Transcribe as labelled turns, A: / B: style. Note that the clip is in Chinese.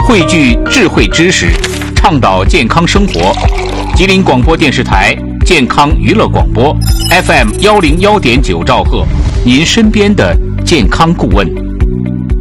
A: 汇聚智慧知识，倡导健康生活。吉林广播电视台健康娱乐广播 FM101.9兆赫，您身边的健康顾问。